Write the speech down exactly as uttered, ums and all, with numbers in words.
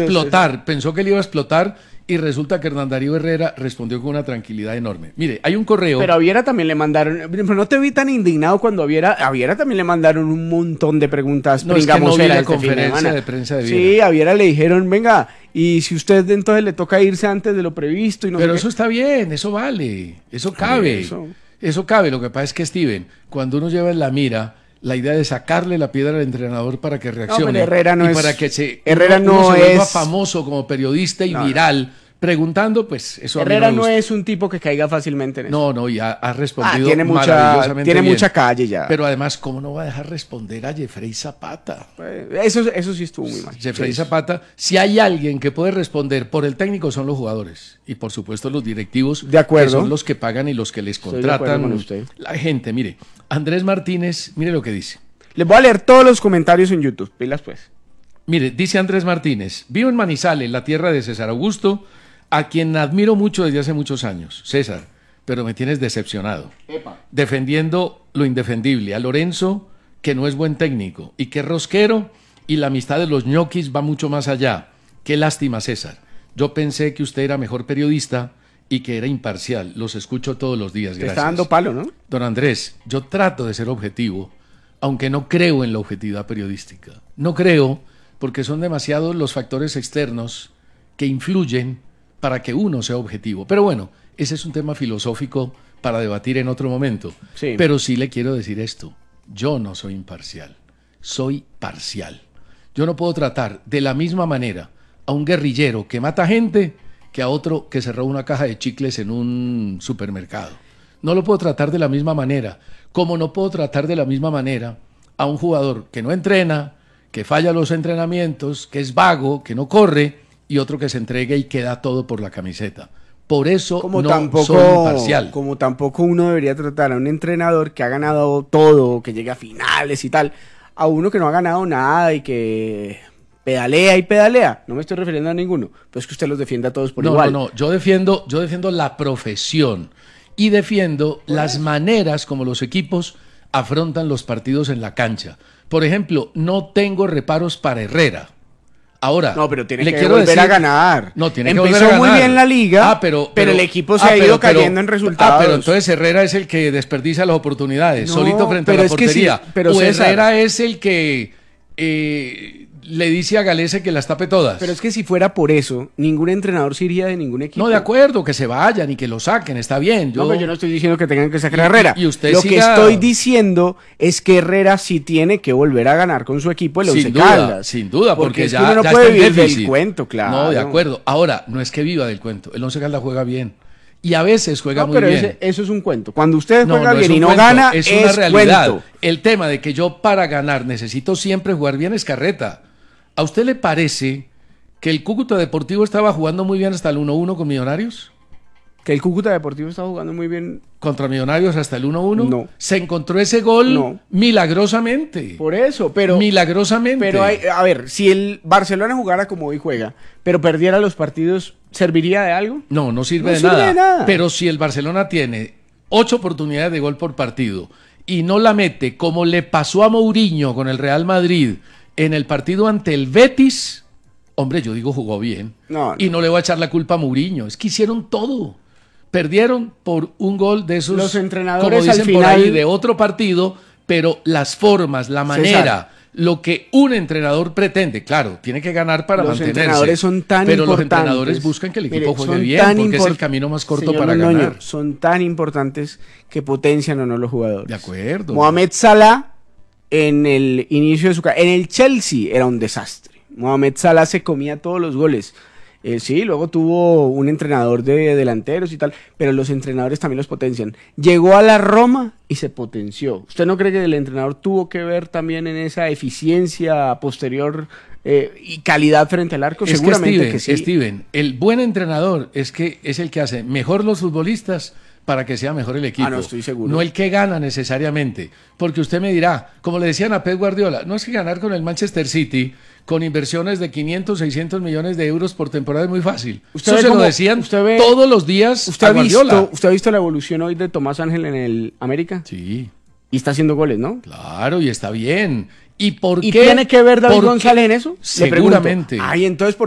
explotar, es... pensó que le iba a explotar y resulta que Hernán Darío Herrera respondió con una tranquilidad enorme. Mire, hay un correo... Pero a Viera también le mandaron... Pero no te vi tan indignado cuando a Viera... A Viera también le mandaron un montón de preguntas. No, es que no vi la conferencia de prensa de Viera. Sí, a Viera le dijeron, venga, y si usted entonces le toca irse antes de lo previsto y no Pero sé eso qué. está bien, eso vale, eso cabe. Eso. eso cabe, lo que pasa es que, Steven, cuando uno lleva en la mira... la idea de sacarle la piedra al entrenador para que reaccione no, Herrera no y es, para que se, Herrera uno, no uno se vuelva es famoso como periodista y no, viral preguntando, pues eso Herrera a mí no, no es un tipo que caiga fácilmente en eso. No, no, y ha, ha respondido ah, tiene mucha, maravillosamente tiene bien. mucha calle ya. Pero además, ¿cómo no va a dejar responder a Jeffrey Zapata? Pues, eso, eso sí estuvo muy mal. Jeffrey sí. Zapata, si hay alguien que puede responder por el técnico son los jugadores y por supuesto los directivos, de acuerdo, que son los que pagan y los que les contratan. Con usted. La gente, mire, Andrés Martínez, mire lo que dice. Les voy a leer todos los comentarios en YouTube, pilas pues. Mire, dice Andrés Martínez, vivo en Manizales, la tierra de César Augusto, a quien admiro mucho desde hace muchos años. César, pero me tienes decepcionado. Epa. Defendiendo lo indefendible. A Lorenzo, que no es buen técnico, y que es rosquero, y la amistad de los ñoquis va mucho más allá. Qué lástima, César. Yo pensé que usted era mejor periodista y que era imparcial. Los escucho todos los días, gracias. Te está dando palo, ¿no? Don Andrés, yo trato de ser objetivo, aunque no creo en la objetividad periodística. No creo porque son demasiados los factores externos que influyen para que uno sea objetivo. Pero bueno, ese es un tema filosófico para debatir en otro momento. Sí. Pero sí le quiero decir esto, yo no soy imparcial, soy parcial. Yo no puedo tratar de la misma manera a un guerrillero que mata gente que a otro que se roba una caja de chicles en un supermercado. No lo puedo tratar de la misma manera, como no puedo tratar de la misma manera a un jugador que no entrena, que falla los entrenamientos, que es vago, que no corre, y otro que se entregue y que da todo por la camiseta. Por eso como no tampoco, soy imparcial. Como tampoco uno debería tratar a un entrenador que ha ganado todo, que llegue a finales y tal, a uno que no ha ganado nada y que pedalea y pedalea. No me estoy refiriendo a ninguno, pero es que usted los defiende a todos por no, igual. No, no, yo defiendo, yo defiendo la profesión y defiendo ¿Pues? las maneras como los equipos afrontan los partidos en la cancha. Por ejemplo, no tengo reparos para Herrera. Ahora, no, pero tiene le que quiero volver decir, a ganar. No, tiene Empezó que volver a ganar. muy bien la liga, ah, pero, pero, pero el equipo se ah, ha ido pero, cayendo pero, en resultados. Ah, pero entonces Herrera es el que desperdicia las oportunidades, no, solito frente a la portería. Sí, pero o César, Herrera es el que eh, le dice a Galese que las tape todas. Pero es que si fuera por eso, ningún entrenador se iría de ningún equipo. No, de acuerdo, que se vayan y que lo saquen, está bien. Yo... No, pero yo no estoy diciendo que tengan que sacar a Herrera. Y, y usted Lo siga... que estoy diciendo es que Herrera sí tiene que volver a ganar con su equipo el Once Sin duda, Caldas. sin duda, porque, porque es ya, que uno no ya puede está en vivir déficit. del cuento, claro. No, de acuerdo. Ahora, no es que viva del cuento. El Once Caldas juega bien. Y a veces juega no, muy pero bien. Ese, eso es un cuento. Cuando usted no, juega no bien y no cuento, gana, es, es una realidad. Cuento. El tema de que yo para ganar necesito siempre jugar bien es carreta. ¿A usted le parece que el Cúcuta Deportivo estaba jugando muy bien hasta el uno uno con Millonarios? ¿Que el Cúcuta Deportivo está jugando muy bien? ¿Contra Millonarios hasta el uno uno? No. Se encontró ese gol no. milagrosamente. Por eso, pero... Milagrosamente. Pero hay, a ver, si el Barcelona jugara como hoy juega, pero perdiera los partidos, ¿serviría de algo? No, no sirve, no de, sirve nada. de nada. Pero si el Barcelona tiene ocho oportunidades de gol por partido y no la mete como le pasó a Mourinho con el Real Madrid en el partido ante el Betis... Hombre, yo digo jugó bien. No, no. Y no le voy a echar la culpa a Mourinho. Es que hicieron todo. Perdieron por un gol de esos, los entrenadores como dicen al final, por ahí, de otro partido, pero las formas, la manera, César, lo que un entrenador pretende, claro, tiene que ganar para los mantenerse. Los entrenadores son tan pero importantes. Los entrenadores buscan que el equipo Mire, juegue bien, porque es el camino más corto Señor para Londoño, ganar. Son tan importantes que potencian o no los jugadores. De acuerdo. Mohamed Salah, en el inicio de su carrera, en el Chelsea era un desastre. Mohamed Salah se comía todos los goles. Eh, sí, luego tuvo un entrenador de delanteros y tal, pero los entrenadores también los potencian. Llegó a la Roma y se potenció. ¿Usted no cree que el entrenador tuvo que ver también en esa eficiencia posterior eh, y calidad frente al arco? Es Seguramente que, Steven, que sí. Steven, el buen entrenador es que es el que hace mejor los futbolistas para que sea mejor el equipo. Ah, no, estoy seguro. No el que gana necesariamente. Porque usted me dirá, como le decían a Pep Guardiola, no es que ganar con el Manchester City con inversiones de quinientos, seiscientos millones de euros por temporada es muy fácil. Usted Eso se cómo, lo decían usted ve, todos los días usted a ha visto, Guardiola. ¿Usted ha visto la evolución hoy de Tomás Ángel en el América? Sí. Y está haciendo goles, ¿no? Claro, y está bien. ¿Y por ¿Y qué? tiene que ver David González en eso? Seguramente. Ay, entonces, ¿por